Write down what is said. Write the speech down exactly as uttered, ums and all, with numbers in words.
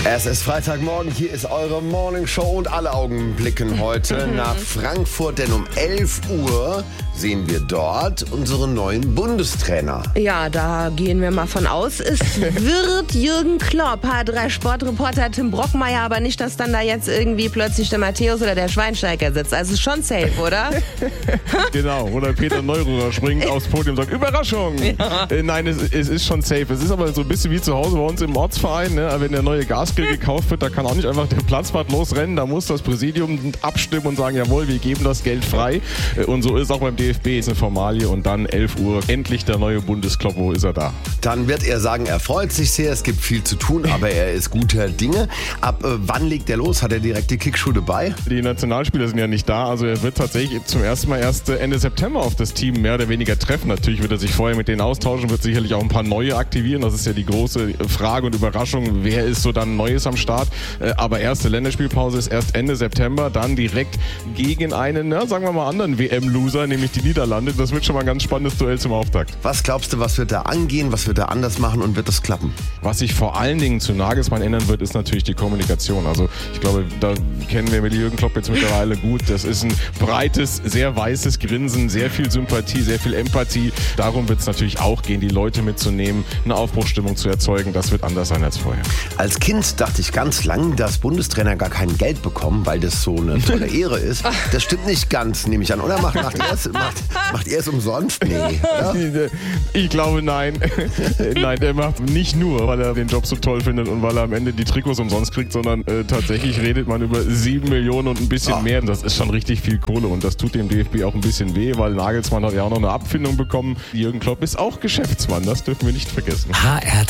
Es ist Freitagmorgen, hier ist eure Morning Show und alle Augen blicken heute nach Frankfurt, denn um elf Uhr sehen wir dort unseren neuen Bundestrainer. Ja, da gehen wir mal von aus. Es wird Jürgen Klopp, H drei Sportreporter Tim Brockmeier, aber nicht, dass dann da jetzt irgendwie plötzlich der Matthäus oder der Schweinsteiger sitzt. Also schon safe, oder? Genau, oder Peter Neururer springt aufs Podium und sagt, Überraschung! Ja. Äh, nein, es, es ist schon safe. Es ist aber so ein bisschen wie zu Hause bei uns im Ortsverein, ne? Wenn der neue Gasgrill gekauft wird, da kann auch nicht einfach der Platzwart losrennen, da muss das Präsidium abstimmen und sagen, jawohl, wir geben das Geld frei. Und so ist es auch beim D F B, ist eine Formalie und dann elf Uhr, endlich der neue Bundesklopp, wo ist er da? Dann wird er sagen, er freut sich sehr, es gibt viel zu tun, aber er ist guter Dinge. Ab äh, wann legt er los? Hat er direkt die Kickschuhe dabei? Die Nationalspieler sind ja nicht da, also er wird tatsächlich zum ersten Mal erst Ende September auf das Team mehr oder weniger treffen. Natürlich wird er sich vorher mit denen austauschen, wird sicherlich auch ein paar neue aktivieren, das ist ja die große Frage und Überraschung, wer ist so dann Neues am Start. Aber erste Länderspielpause ist erst Ende September, dann direkt gegen einen, na, sagen wir mal, anderen W M-Loser, nämlich die Niederlande. Das wird schon mal ein ganz spannendes Duell zum Auftakt. Was glaubst du, was wird er angehen, was wird er anders machen und wird das klappen? Was sich vor allen Dingen zu Nagelsmann ändern wird, ist natürlich die Kommunikation. Also ich glaube, da kennen wir mit Jürgen Klopp jetzt mittlerweile gut. Das ist ein breites, sehr weißes Grinsen, sehr viel Sympathie, sehr viel Empathie. Darum wird es natürlich auch gehen, die Leute mitzunehmen, eine Aufbruchsstimmung zu erzeugen. Das wird anders sein als vorher. Als Kind dachte ich ganz lang, dass Bundestrainer gar kein Geld bekommen, weil das so eine tolle Ehre ist. Das stimmt nicht ganz, nehme ich an. Oder macht, macht ihr es macht, macht ihr es umsonst? Nee. Oder? Ich glaube, nein. Nein, er macht nicht nur, weil er den Job so toll findet und weil er am Ende die Trikots umsonst kriegt, sondern äh, tatsächlich redet man über sieben Millionen und ein bisschen oh. mehr. Das ist schon richtig viel Kohle und das tut dem D F B auch ein bisschen weh, weil Nagelsmann hat ja auch noch eine Abfindung bekommen. Jürgen Klopp ist auch Geschäftsmann, das dürfen wir nicht vergessen. H R